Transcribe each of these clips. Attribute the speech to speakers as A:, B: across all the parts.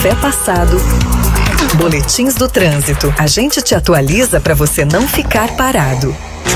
A: Café Passado. Boletins do trânsito. A gente te atualiza para você não ficar parado.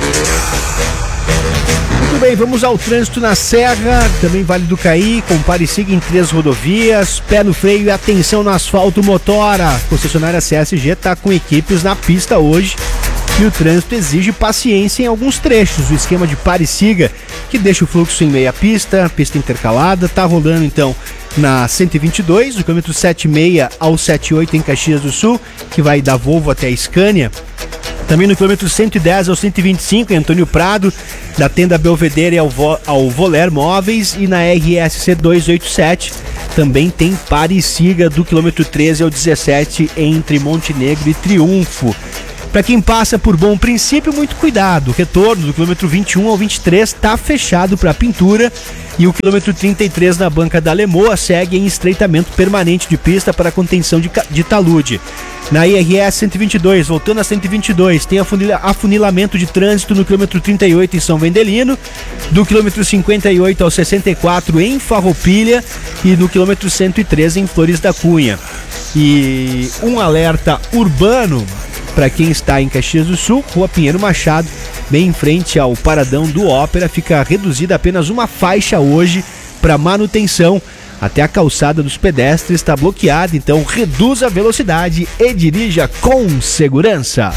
B: Muito bem, vamos ao trânsito na Serra, também Vale do Caí, compare e siga em 3 rodovias, pé no freio e atenção no asfalto motora. A concessionária CSG está com equipes na pista hoje e o trânsito exige paciência em alguns trechos. O esquema de pare e siga, que deixa o fluxo em meia pista, pista intercalada, está rolando então na 122, do quilômetro 76 ao 78 em Caxias do Sul, que vai da Volvo até a Scania. Também no quilômetro 110 ao 125 em Antônio Prado, da Tenda Belvedere ao Voler Móveis, e na RSC 287 também tem pare e siga do quilômetro 13 ao 17 entre Montenegro e Triunfo. Para quem passa por Bom Princípio, muito cuidado. O retorno do quilômetro 21 ao 23 está fechado para pintura e o quilômetro 33 na Banca da Lemoa segue em estreitamento permanente de pista para contenção de talude. Na IRS 122, voltando a 122, tem afunilamento de trânsito no quilômetro 38 em São Vendelino, do quilômetro 58 ao 64 em Farroupilha e no quilômetro 113 em Flores da Cunha. E um alerta urbano para quem está em Caxias do Sul, Rua Pinheiro Machado, bem em frente ao Paradão do Ópera, fica reduzida apenas uma faixa hoje para manutenção. Até a calçada dos pedestres está bloqueada, então reduza a velocidade e dirija com segurança.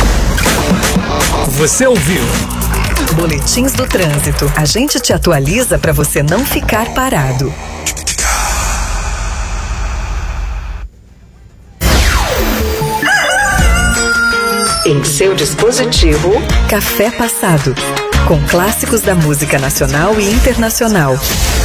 A: Você ouviu? Boletins do trânsito. A gente te atualiza para você não ficar parado. Em seu dispositivo, Café Passado, com clássicos da música nacional e internacional.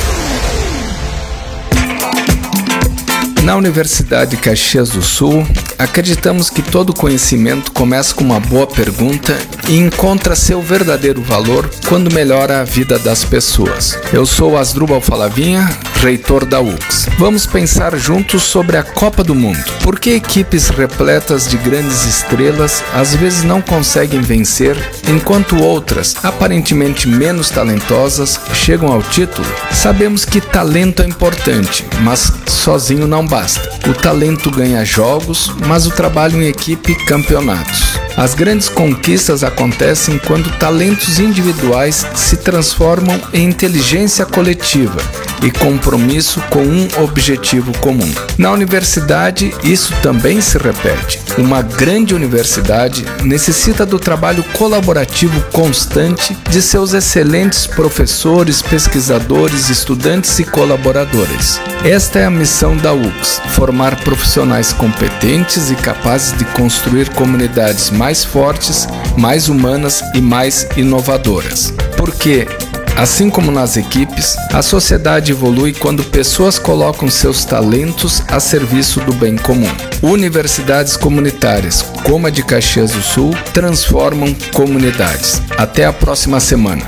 C: Na Universidade de Caxias do Sul, acreditamos que todo conhecimento começa com uma boa pergunta e encontra seu verdadeiro valor quando melhora a vida das pessoas. Eu sou Asdrubal Falavinha, reitor da UX. Vamos pensar juntos sobre a Copa do Mundo. Por que equipes repletas de grandes estrelas às vezes não conseguem vencer, enquanto outras, aparentemente menos talentosas, chegam ao título? Sabemos que talento é importante, mas sozinho não basta. O talento ganha jogos, mas o trabalho em equipe, campeonatos. As grandes conquistas acontecem quando talentos individuais se transformam em inteligência coletiva e compromisso com um objetivo comum. Na universidade, isso também se repete. Uma grande universidade necessita do trabalho colaborativo constante de seus excelentes professores, pesquisadores, estudantes e colaboradores. Esta é a missão da UX, formar profissionais competentes e capazes de construir comunidades mais fortes, mais humanas e mais inovadoras. Porque, assim como nas equipes, a sociedade evolui quando pessoas colocam seus talentos a serviço do bem comum. Universidades comunitárias, como a de Caxias do Sul, transformam comunidades. Até a próxima semana.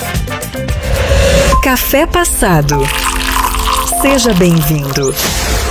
A: Café Passado. Seja bem-vindo.